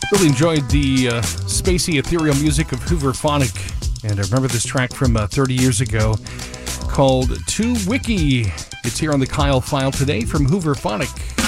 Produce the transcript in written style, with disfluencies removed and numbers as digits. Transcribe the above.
Really enjoyed the spacey, ethereal music of Hooverphonic. And I remember this track from 30 years ago called 2 Wiki. It's here on the Kyle File today from Hooverphonic.